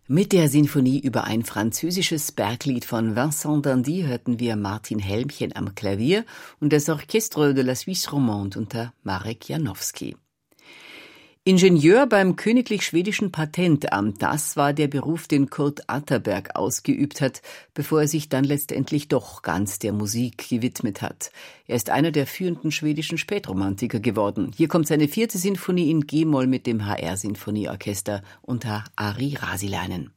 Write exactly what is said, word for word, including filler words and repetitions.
Mit der Sinfonie über ein französisches Berglied von Vincent d'Indy hörten wir Martin Helmchen am Klavier und das Orchestre de la Suisse Romande unter Marek Janowski. Ingenieur beim Königlich Schwedischen Patentamt, das war der Beruf, den Kurt Atterberg ausgeübt hat, bevor er sich dann letztendlich doch ganz der Musik gewidmet hat. Er ist einer der führenden schwedischen Spätromantiker geworden. Hier kommt seine vierte Sinfonie in G-Moll mit dem H R-Sinfonieorchester unter Ari Rasilainen.